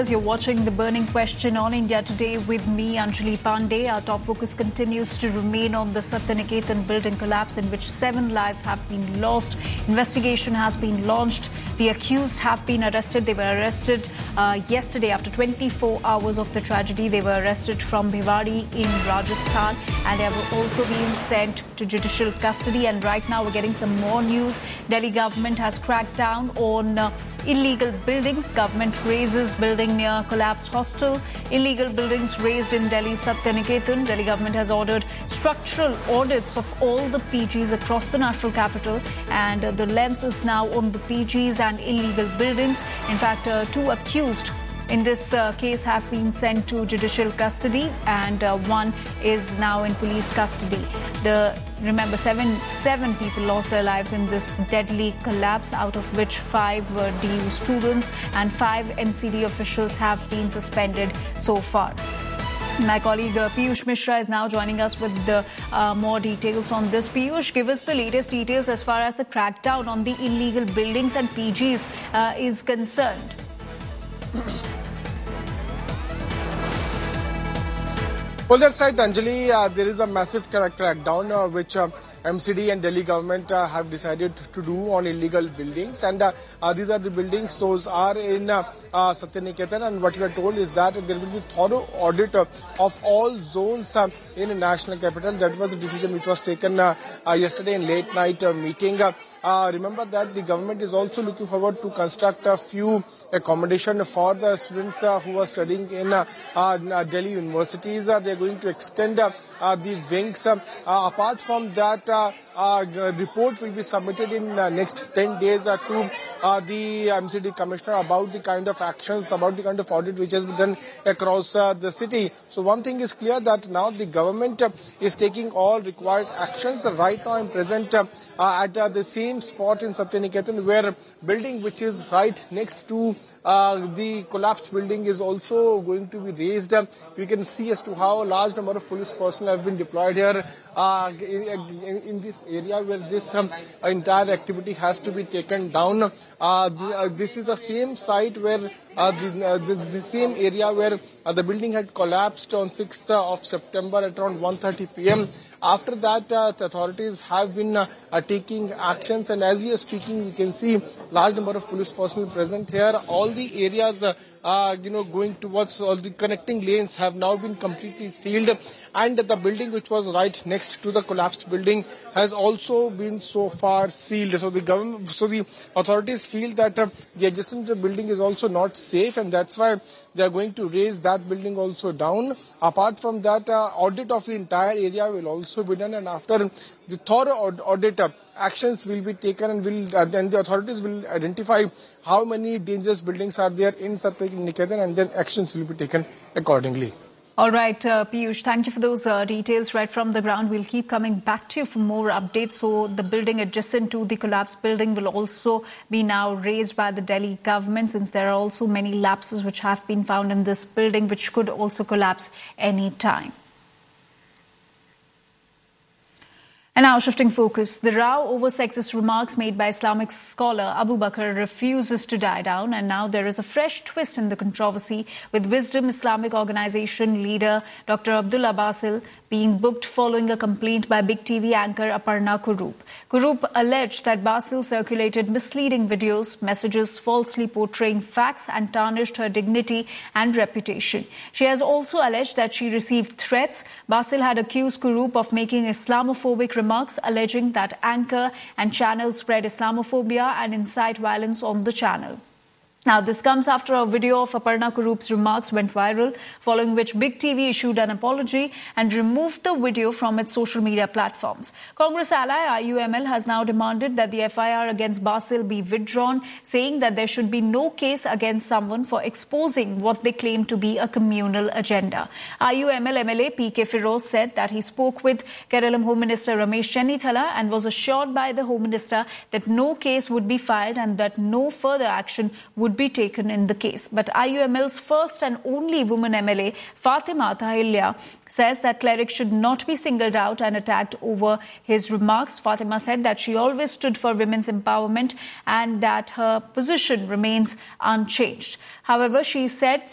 viewers, you're watching The Burning Question on India Today with me, Anjali Pandey. Our top focus continues to remain on the Satyaniketan building collapse in which 7 lives have been lost. Investigation has been launched. The accused have been arrested. They were arrested yesterday after 24 hours of the tragedy. They were arrested from Bhiwadi in Rajasthan and they have also been sent to judicial custody. And right now we're getting some more news. Delhi government has cracked down on illegal buildings. Government raises building near collapsed hostel. Illegal buildings raised in Delhi Satyaniketan. Delhi government has ordered structural audits of all the PGs across the national capital, and the lens is now on the PGs and illegal buildings. In fact, 2 accused in this case have been sent to judicial custody and 1 is now in police custody. Remember, seven people lost their lives in this deadly collapse, out of which 5 were DU students and 5 MCD officials have been suspended so far. My colleague Piyush Mishra is now joining us with the more details on this. Piyush, give us the latest details as far as the crackdown on the illegal buildings and PGs is concerned. Well, that's right, Anjali. There is a massive crackdown which MCD and Delhi government have decided to do on illegal buildings, and these are the buildings. Those are in Satyaniketan, and what we are told is that there will be thorough audit of all zones in the national capital. That was a decision which was taken yesterday in late night meeting. Remember that the government is also looking forward to construct a few accommodation for the students who are studying in Delhi universities. They are going to extend the wings. Apart from that, report will be submitted in next 10 days to the MCD commissioner about the kind of actions, about the kind of audit which has been done across the city. So one thing is clear, that now the government is taking all required actions. Right now I'm present at the same spot in Satyaniketan, where building which is right next to the collapsed building is also going to be raised. We can see as to how a large number of police personnel have been deployed here in this area where this entire activity has to be taken down. This is the same site where the same area where the building had collapsed on 6th of September at around 1:30 p.m. After that, the authorities have been taking actions, and as we are speaking, we can see large number of police personnel present here. All the areas going towards all the connecting lanes have now been completely sealed, and the building which was right next to the collapsed building has also been so far sealed. So the authorities feel that the adjacent building is also not safe, and that's why they are going to raise that building also down. Apart from that, audit of the entire area will also be done, and after the thorough audit, actions will be taken, and then the authorities will identify how many dangerous buildings are there in Satyaniketan, and then actions will be taken accordingly. All right, Piyush, thank you for those details right from the ground. We'll keep coming back to you for more updates. So the building adjacent to the collapsed building will also be now raised by the Delhi government, since there are also many lapses which have been found in this building, which could also collapse any time. And now shifting focus, the row over sexist remarks made by Islamic scholar Abu Bakr refuses to die down, and now there is a fresh twist in the controversy, with Wisdom Islamic Organization leader Dr. Abdullah Basil being booked following a complaint by Big TV anchor Aparna Kurup. Kurup alleged that Basil circulated misleading videos, messages falsely portraying facts, and tarnished her dignity and reputation. She has also alleged that she received threats. Basil had accused Kurup of making Islamophobic remarks, alleging that anchor and channel spread Islamophobia and incite violence on the channel. Now, this comes after a video of Aparna Kurup's remarks went viral, following which Big TV issued an apology and removed the video from its social media platforms. Congress ally IUML has now demanded that the FIR against Basil be withdrawn, saying that there should be no case against someone for exposing what they claim to be a communal agenda. IUML MLA PK Firoz said that he spoke with Kerala Home Minister Ramesh Chennithala and was assured by the Home Minister that no case would be filed and that no further action would be taken in the case. But IUML's first and only woman MLA, Fatima Tahilya, says that clerics should not be singled out and attacked over his remarks. Fatima said that she always stood for women's empowerment and that her position remains unchanged. However, she said